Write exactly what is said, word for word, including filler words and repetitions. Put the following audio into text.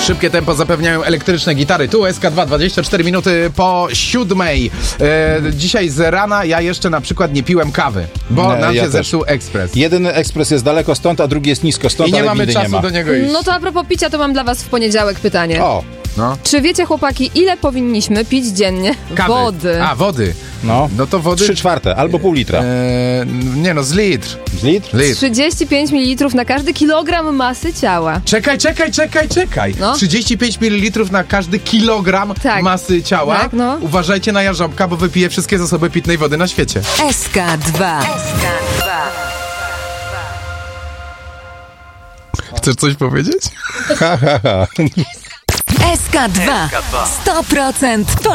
Szybkie tempo zapewniają elektryczne gitary. Tu S K dwa, dwadzieścia cztery minuty po siódmej. E, dzisiaj z rana ja jeszcze na przykład nie piłem kawy, bo Nie, nam ja się też. zepsuł ekspres. Jeden ekspres jest daleko stąd, a drugi jest nisko stąd, I nie ale mamy windy czasu nie ma. do niego iść. No to a propos picia, to mam dla was w poniedziałek pytanie. O, No. Czy wiecie, chłopaki, ile powinniśmy pić dziennie Kawy. wody? A, wody. no. No to wody... Trzy czwarte, albo pół litra. E, nie no, z litr. Z litr? litr. trzydzieści pięć mililitrów na każdy kilogram masy ciała. Czekaj, czekaj, czekaj, czekaj. No. trzydzieści pięć mililitrów na każdy kilogram Tak. masy ciała. Tak, no. Uważajcie na jarząbka, bo wypije wszystkie zasoby pitnej wody na świecie. S K dwa. Chcesz coś powiedzieć? Ha, ha, ha. S K dwa. sto procent